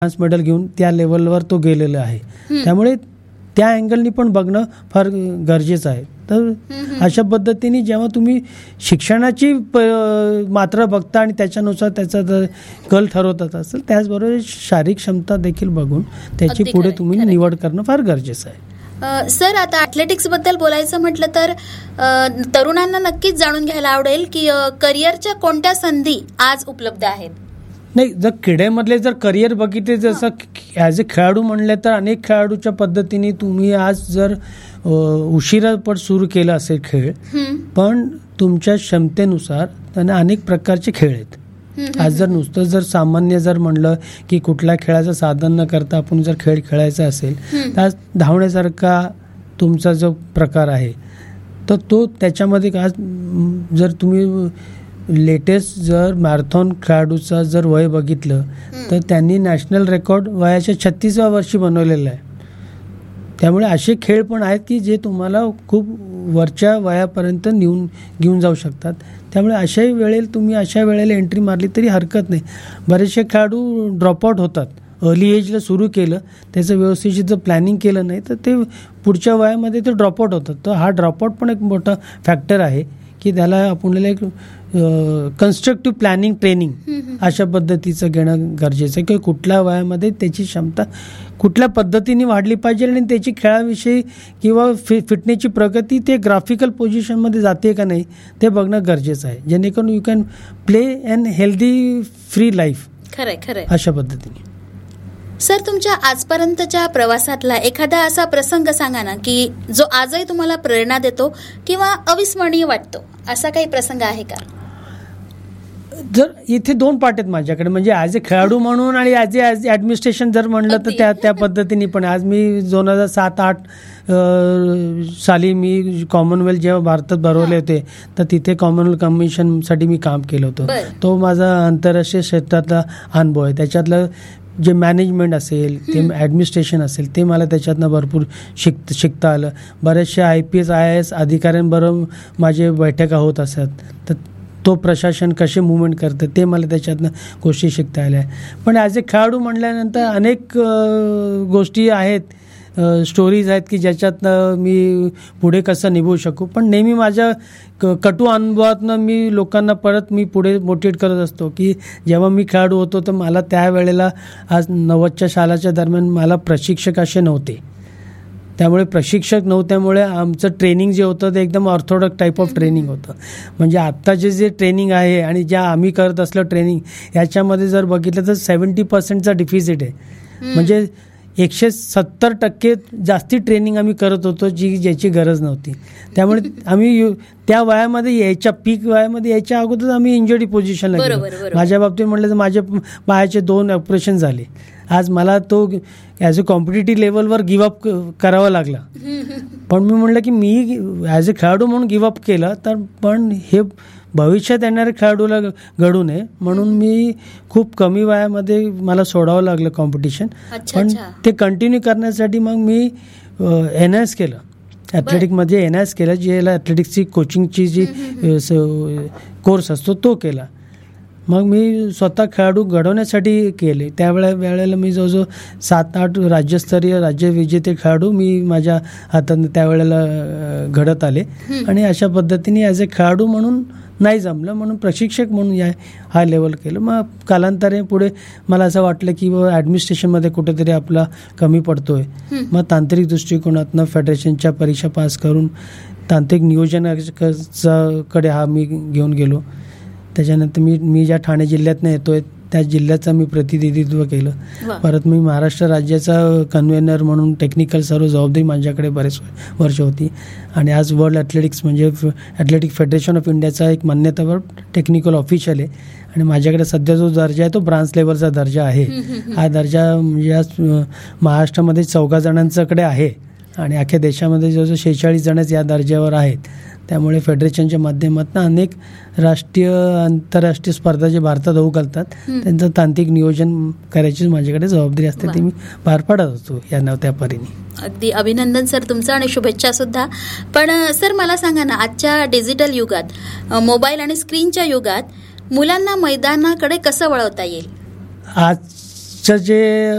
Bronze medal घेऊन त्या लेवलवर तो गेलेला आहे. त्यामुळे त्या अँगलनी पण बघणं फार गरजेचं आहे. तर अशा पद्धतीने जेव्हा तुम्ही शिक्षणाची मात्रा बघता आणि त्याच्यानुसार त्याचा जर कल ठरवत असेल, त्याचबरोबर शारीरिक क्षमता देखील बघून त्याची पुढे तुम्ही निवड करणं फार गरजेचं आहे. सर, आता ॲथलेटिक्स बद्दल बोलायचं म्हटलं तर तरुणांना नक्कीच जाणून घ्यायला आवडेल की करिअरच्या कोणत्या संधी आज उपलब्ध आहेत. नाही, जर क्रीडेमधले जर करिअर बघितले, जसं ॲज अ खेळाडू म्हणले तर अनेक खेळाडूच्या पद्धतीने तुम्ही आज जर उशिरा पण सुरू केला असेल खेळ, पण तुमच्या क्षमतेनुसार त्यांना अनेक प्रकारचे खेळ आहेत. आज जर नुसतं जर सामान्य जर म्हणलं की कुठल्या खेळाचं साधन न करता आपण जर खेळ खेळायचा असेल, तर धावण्यासारखा तुमचा जो प्रकार आहे तर तो त्याच्यामध्ये आज जर तुम्ही लेटेस्ट जर मॅरेथॉन खेळाडूचा जर वय बघितलं तर त्यांनी नॅशनल रेकॉर्ड वयाच्या 36व्या वर्षी बनवलेलं आहे. त्यामुळे असे खेळ पण आहेत की जे तुम्हाला खूप वरच्या वयापर्यंत घेऊन जाऊ शकतात. त्यामुळे अशाही वेळेला तुम्ही अशा वेळेला एंट्री मारली तरी हरकत नाही. बरेचसे खेळाडू ड्रॉपआउट होतात. अर्ली एजला सुरू केलं, त्याचं व्यवस्थित जर प्लॅनिंग केलं नाही तर ते पुढच्या वयामध्ये ते ड्रॉपआउट होतात. तर हा ड्रॉपआउट पण एक मोठा फॅक्टर आहे की त्याला आपल्याला एक कन्स्ट्रक्टिव्ह प्लॅनिंग ट्रेनिंग अशा पद्धतीचं घेणं गरजेचं आहे की कुठल्या वयामध्ये त्याची क्षमता कुठल्या पद्धतीने वाढली पाहिजे आणि त्याची खेळाविषयी किंवा फिटनेसची प्रगती ते ग्राफिकल पोझिशनमध्ये जाते का नाही ते बघणं गरजेचं आहे, जेणेकरून you can play and healthy free life. खरंय अशा पद्धतीने. सर, तुमच्या आजपर्यंतच्या प्रवासातला एखादा असा प्रसंग सांगा ना की जो आजही तुम्हाला प्रेरणा देतो किंवा अविस्मरणीय वाटतो, असा काही प्रसंग आहे का? जर इथे दोन पार्ट आहेत माझ्याकडे, म्हणजे ॲज अ खेळाडू म्हणून आणि ॲज ॲडमिनिस्ट्रेशन जर म्हणलं तर त्या पद्धतीने पण. आज मी 2007-08 साली मी कॉमनवेल्थ जेव्हा भारतात भरवले होते तर तिथे कॉमनवेल्थ कमिशनसाठी मी काम केलं होतं. तो माझा आंतरराष्ट्रीय क्षेत्रातला अनुभव आहे. त्याच्यातलं जे मॅनेजमेंट असेल, ते ॲडमिनिस्ट्रेशन असेल, ते मला त्याच्यातनं भरपूर शिकता आलं. बऱ्याचशा IPS IAS अधिकाऱ्यांबरोबर माझे बैठका होत असतात, तर तो प्रशासन कसे मुवमेंट करतं ते मला त्याच्यातनं गोष्टी शिकता आल्या. पण ॲज अ खेळाडू म्हटल्यानंतर अनेक गोष्टी आहेत, स्टोरीज आहेत की ज्याच्यातनं मी पुढे कसं निभवू शकू. पण नेहमी माझ्या कटू अनुभवातनं मी लोकांना परत मी पुढे मोटिवेट करत असतो की जेव्हा मी खेळाडू होतो तर मला त्यावेळेला आज 90च्या सालाच्या दरम्यान मला प्रशिक्षक असे नव्हते. त्यामुळे प्रशिक्षक नव्हत्यामुळे आमचं ट्रेनिंग जे होतं ते एकदम ऑर्थोडॉक्स टाईप ऑफ ट्रेनिंग होतं. म्हणजे आत्ताचे जे ट्रेनिंग आहे आणि ज्या आम्ही करत असलं ट्रेनिंग याच्यामध्ये जर बघितलं तर 70% डिफिसिट आहे. म्हणजे 170% जास्ती ट्रेनिंग आम्ही करत होतो ज्याची गरज नव्हती. त्यामुळे आम्ही त्या वयामध्ये यायच्या पीक वयामध्ये यायच्या अगोदर आम्ही इंजरी पोझिशनला गेलो. माझ्या बाबतीत म्हटलं तर माझ्या पायाचे 2 ऑपरेशन झाले. आज मला तो ॲज अ कॉम्पिटिटिव्ह लेवलवर गिव्हअप करावा लागला. पण मी म्हटलं की मी ॲज अ खेळाडू म्हणून गिव्हअप केलं तर पण हे भविष्यात येणाऱ्या खेळाडूला घडू नये म्हणून मी खूप कमी वयामध्ये मला सोडावं लागलं कॉम्पिटिशन. पण ते कंटिन्यू करण्यासाठी मग मी NIS केलं, ॲथलेटिकमध्ये NIS केलं, ज्याला ॲथलेटिक्सची कोचिंगची जी कोर्स असतो तो केला. मग मी स्वतः खेळाडू घडवण्यासाठी केले. वेळेला मी जवळजवळ 7-8 राज्यस्तरीय राज्यविजेते खेळाडू मी माझ्या हाताने त्यावेळेला घडत आले. आणि अशा पद्धतीने ॲज अ खेळाडू म्हणून नाही जमलं म्हणून प्रशिक्षक म्हणून हा लेवल केलं. मग कालांतराने पुढे मला असं वाटलं की ॲडमिनिस्ट्रेशनमध्ये कुठेतरी आपला कमी पडतोय. मग तांत्रिक दृष्टिकोनातनं फेडरेशनच्या परीक्षा पास करून तांत्रिक नियोजनाकडे हा मी घेऊन गेलो. त्याच्यानंतर मी ज्या ठाणे जिल्ह्यातनं येतोय त्या जिल्ह्याचं मी प्रतिनिधित्व केलं. परत मी महाराष्ट्र राज्याचा कन्व्हेनर म्हणून टेक्निकल सर्व जबाबदारी माझ्याकडे बरेच वर्ष होती. आणि आज वर्ल्ड ॲथलेटिक्स म्हणजे ॲथलेटिक फेडरेशन ऑफ इंडियाचा एक मान्यतावर टेक्निकल ऑफिशियल आहे. आणि माझ्याकडे सध्या जो दर्जा आहे तो ब्रांच लेवलचा दर्जा आहे. हा दर्जा म्हणजे आज महाराष्ट्रामध्ये 14 जणांच्याकडे आहे आणि अख्ख्या देशामध्ये जवळजवळ 46 जणच या दर्जावर आहेत. त्यामुळे फेडरेशनच्या माध्यमातून अनेक राष्ट्रीय आंतरराष्ट्रीय स्पर्धा जे भारतात होऊ घालतात त्यांचं तांत्रिक नियोजन करायची माझ्याकडे जबाबदारी असते, ती मी पार पाडत असतो या त्या परीने. अगदी अभिनंदन सर तुमचं आणि शुभेच्छा सुद्धा. पण सर मला सांगा ना, आजच्या डिजिटल युगात मोबाईल आणि स्क्रीनच्या युगात मुलांना मैदानाकडे कसं वळवता येईल? आज जे